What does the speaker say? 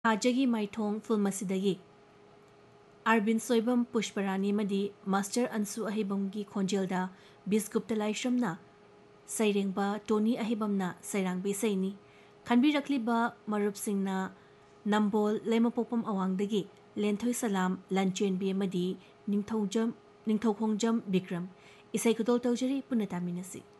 Hajagi Maithong Fulmasidagi Arvin Soibam Pushparani Madi Master Ansu Ahibamgi Khonjelda Bisgupta Laishamna Sairengba Tony Ahibamna Sairangbe Saini Khanbirakliba Marup Singna Nambol Lemapopam Awangdagi Lenthoi Salam Lanchenbi Madi Ningthongjam Bikram Isai Kudol Taujari Punataminasi